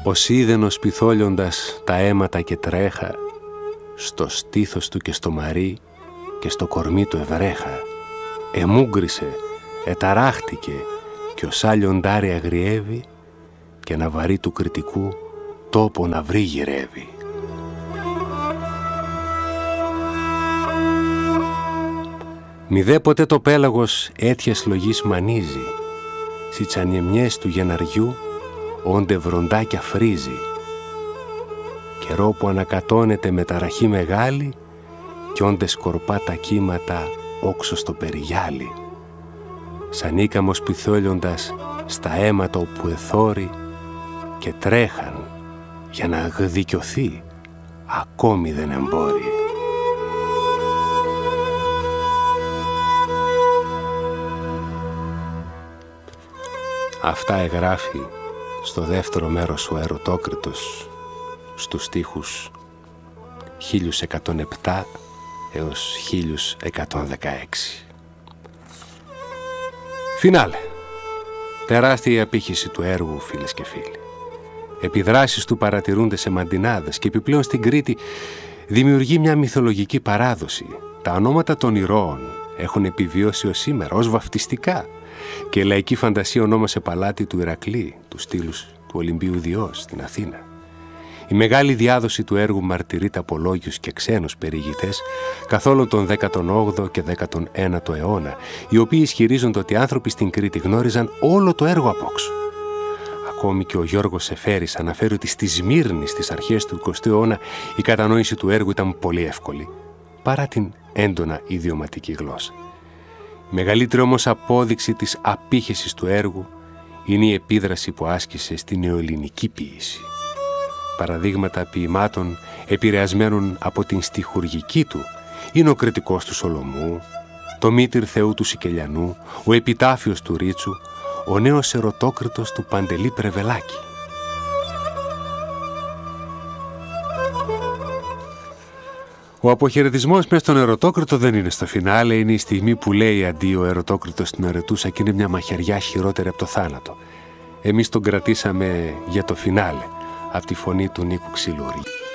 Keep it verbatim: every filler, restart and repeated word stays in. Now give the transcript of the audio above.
Ο σίδενος πυθόλιοντας τα αίματα και τρέχα, στο στήθος του και στο μαρί και στο κορμί του ευρέχα. Εμούγκρισε, εταράχτηκε κι ο σάλιοντάρι αγριεύει και ένα βαρύ του κριτικού τόπο να βρει γυρεύει. Μη δε ποτέ το πέλαγος έτιας λογής μανίζει, σι τσανιεμιές του γεναριού όντε βροντάκια φρίζει. Καιρό που ανακατώνεται με ταραχή μεγάλη κι όντε σκορπά τα κύματα όξω στο περιγιάλι. Σαν ίκαμος πυθόλιοντας στα αίματα όπου εθώρει και τρέχαν για να γδικιωθεί ακόμη δεν εμπόρει. Αυτά εγγράφει στο δεύτερο μέρος ο Ερωτόκριτος στους στίχους χίλια εκατόν επτά έως χίλια εκατόν δεκαέξι. Φινάλε. Τεράστια απήχηση του έργου, φίλες και φίλοι. Επιδράσεις του παρατηρούνται σε μαντινάδες και επιπλέον στην Κρήτη δημιουργεί μια μυθολογική παράδοση. Τα ονόματα των ηρώων έχουν επιβιώσει ως σήμερα ως βαφτιστικά και η λαϊκή φαντασία ονόμασε παλάτι του Ηρακλή, του στήλους του Ολυμπίου Διός στην Αθήνα. Η μεγάλη διάδοση του έργου μαρτυρείται από λόγιους και ξένους περιηγητές καθ' όλο τον δέκατον όγδοο και δέκατον ένατο αιώνα, οι οποίοι ισχυρίζονται ότι οι άνθρωποι στην Κρήτη γνώριζαν όλο το έργο απόξω. Ακόμη και ο Γιώργος Εφέρης αναφέρει ότι στη Σμύρνη στις αρχές του εικοστού αιώνα η κατανόηση του έργου ήταν πολύ εύκολη, παρά την έντονα ιδιωματική γλώσσα. Η μεγαλύτερη όμως απόδειξη της απήχησης του έργου είναι η επίδραση που άσκησε στην νεοελληνική ποίηση. Παραδείγματα ποιημάτων επηρεασμένων από την στιχουργική του είναι ο Κριτικός του Σολομού, το Μήτυρ Θεού του Σικελιανού, ο Επιτάφιος του Ρίτσου, ο νέος Ερωτόκριτος του Παντελή Πρεβελάκη. Ο αποχαιρετισμός μες στον Ερωτόκριτο δεν είναι στο φινάλε, είναι η στιγμή που λέει αντίο ο Ερωτόκριτος στην Αρετούσα και είναι μια μαχαιριά χειρότερη από το θάνατο. Εμείς τον κρατήσαμε για το φινάλε, από τη φωνή του Νίκου Ξυλούρη.